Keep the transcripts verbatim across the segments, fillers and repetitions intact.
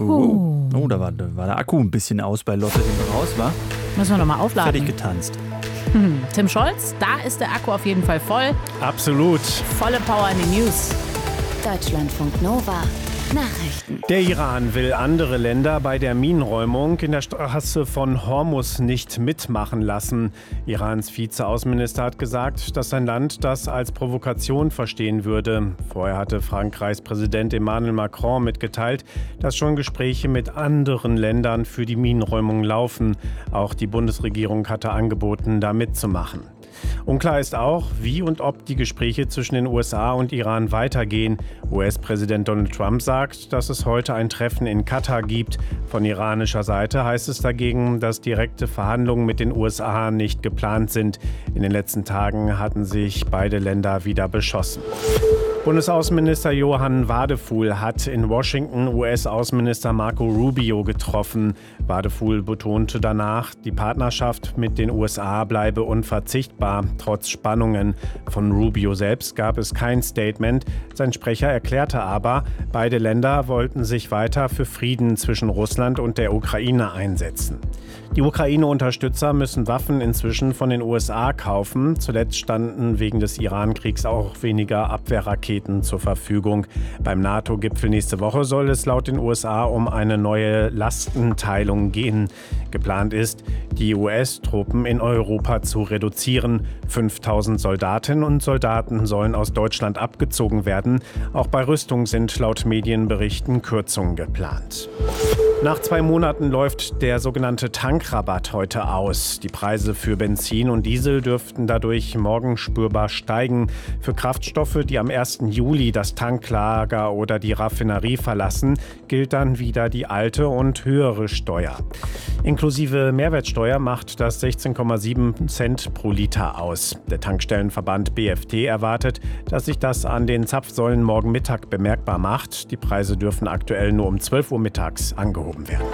Oh, oh da, war, da war der Akku ein bisschen aus bei Lotte, hinten raus war. Müssen wir nochmal aufladen. Fertig getanzt. Hm. Tim Scholz, da ist der Akku auf jeden Fall voll. Absolut. Volle Power in die News. Deutschlandfunk Nova. Nachrichten. Der Iran will andere Länder bei der Minenräumung in der Straße von Hormuz nicht mitmachen lassen. Irans Vizeaußenminister hat gesagt, dass sein Land das als Provokation verstehen würde. Vorher hatte Frankreichs Präsident Emmanuel Macron mitgeteilt, dass schon Gespräche mit anderen Ländern für die Minenräumung laufen. Auch die Bundesregierung hatte angeboten, da mitzumachen. Unklar ist auch, wie und ob die Gespräche zwischen den U S A und Iran weitergehen. U S-Präsident Donald Trump sagt, dass es heute ein Treffen in Katar gibt. Von iranischer Seite heißt es dagegen, dass direkte Verhandlungen mit den U S A nicht geplant sind. In den letzten Tagen hatten sich beide Länder wieder beschossen. Bundesaußenminister Johann Wadefuhl hat in Washington U S-Außenminister Marco Rubio getroffen. Wadefuhl betonte danach, die Partnerschaft mit den U S A bleibe unverzichtbar, trotz Spannungen. Von Rubio selbst gab es kein Statement. Sein Sprecher erklärte aber, beide Länder wollten sich weiter für Frieden zwischen Russland und der Ukraine einsetzen. Die Ukraine-Unterstützer müssen Waffen inzwischen von den U S A kaufen. Zuletzt standen wegen des Iran-Kriegs auch weniger Abwehrraketen zur Verfügung. Beim NATO-Gipfel nächste Woche soll es laut den U S A um eine neue Lastenteilung gehen. Geplant ist, die U S-Truppen in Europa zu reduzieren. fünftausend Soldatinnen und Soldaten sollen aus Deutschland abgezogen werden. Auch bei Rüstung sind laut Medienberichten Kürzungen geplant. Nach zwei Monaten läuft der sogenannte Tankrabatt heute aus. Die Preise für Benzin und Diesel dürften dadurch morgen spürbar steigen. Für Kraftstoffe, die am ersten Juli das Tanklager oder die Raffinerie verlassen, gilt dann wieder die alte und höhere Steuer. Inklusive Mehrwertsteuer macht das sechzehn Komma sieben Cent pro Liter aus. Der Tankstellenverband B F T erwartet, dass sich das an den Zapfsäulen morgen Mittag bemerkbar macht. Die Preise dürfen aktuell nur um zwölf Uhr mittags angehoben werden.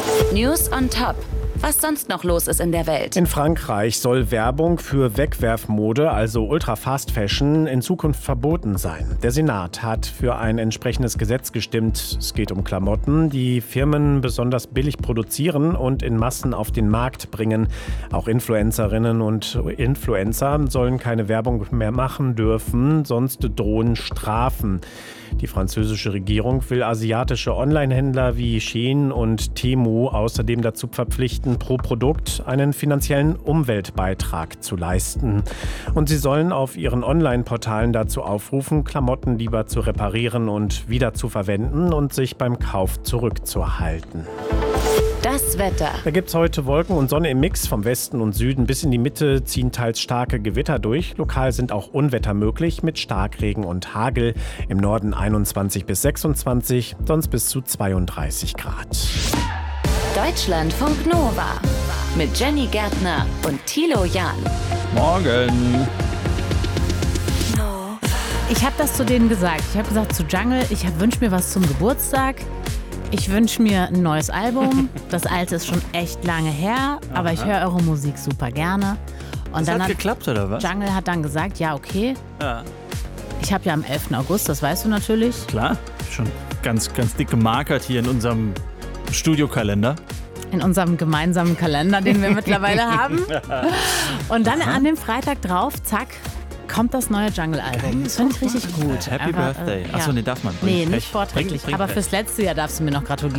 News on Top. Was sonst noch los ist in der Welt. In Frankreich soll Werbung für Wegwerfmode, also Ultra-Fast-Fashion, in Zukunft verboten sein. Der Senat hat für ein entsprechendes Gesetz gestimmt. Es geht um Klamotten, die Firmen besonders billig produzieren und in Massen auf den Markt bringen. Auch Influencerinnen und Influencer sollen keine Werbung mehr machen dürfen, sonst drohen Strafen. Die französische Regierung will asiatische Onlinehändler wie Shein und Temu außerdem dazu verpflichten, pro Produkt einen finanziellen Umweltbeitrag zu leisten. Und sie sollen auf ihren Online-Portalen dazu aufrufen, Klamotten lieber zu reparieren und wieder zu verwenden und sich beim Kauf zurückzuhalten. Das Wetter. Da gibt es heute Wolken und Sonne im Mix. Vom Westen und Süden bis in die Mitte ziehen teils starke Gewitter durch. Lokal sind auch Unwetter möglich mit Starkregen und Hagel. Im Norden einundzwanzig bis sechsundzwanzig, sonst bis zu zweiunddreißig Grad. Deutschlandfunk Nova mit Jenny Gärtner und Thilo Jahn. Morgen. Ich habe das zu denen gesagt. Ich habe gesagt zu Jungle, ich wünsche mir was zum Geburtstag. Ich wünsche mir ein neues Album. Das alte ist schon echt lange her, aber ich höre eure Musik super gerne. Und das dann hat hat geklappt, oder was? Jungle hat dann gesagt, ja, okay. Ja. Ich habe ja am elften August, das weißt du natürlich. Klar, schon ganz, ganz dick gemarkert hier in unserem Studiokalender. In unserem gemeinsamen Kalender, den wir mittlerweile haben. Und dann Aha. an dem Freitag drauf, zack, kommt das neue Jungle-Album. Das finde ich richtig gut. Happy Einfach, Birthday. Äh, Achso, ja. nee, darf man. Nee, Pech. nicht vorträglich. Bring, bring aber Pech. fürs letzte Jahr darfst du mir noch gratulieren.